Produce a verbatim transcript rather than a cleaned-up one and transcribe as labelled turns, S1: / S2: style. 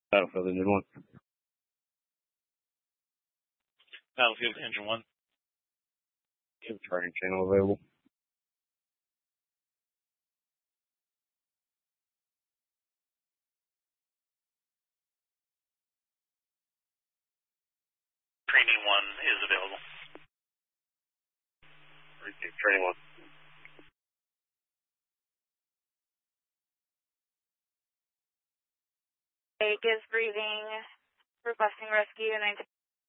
S1: Battlefield Engine one.
S2: Battlefield Engine one.
S1: Is the training channel available?
S2: Training one is available.
S1: Receive training one.
S3: Jake is breathing, requesting rescue, nine